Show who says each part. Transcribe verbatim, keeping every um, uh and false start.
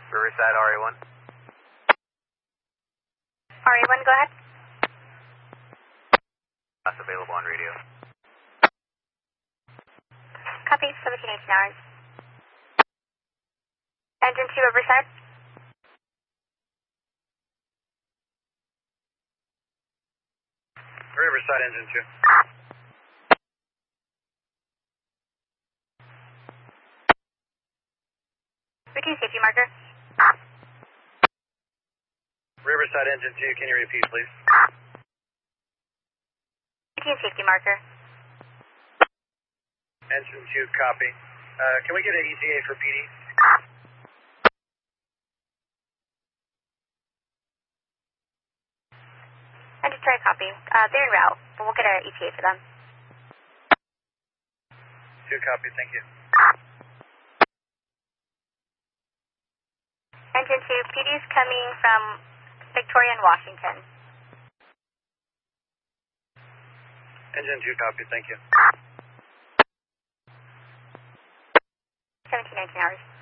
Speaker 1: Riverside R A one.
Speaker 2: R A one, go ahead.
Speaker 1: That's available on radio.
Speaker 2: Copy, seventeen eighteen hours. Engine two, Riverside.
Speaker 1: Riverside engine two.
Speaker 2: Routine safety marker.
Speaker 1: Riverside engine two, can you repeat, please?
Speaker 2: Routine safety marker.
Speaker 1: Engine two, copy. Uh, can we get an E T A for P D?
Speaker 2: Engine three, copy. Uh, they're en route, but we'll get an E T A for them.
Speaker 1: Two, copy, thank you.
Speaker 2: Engine two, P D's coming from Victoria and Washington.
Speaker 1: Engine two, copy, thank you.
Speaker 2: seventeen nineteen hours.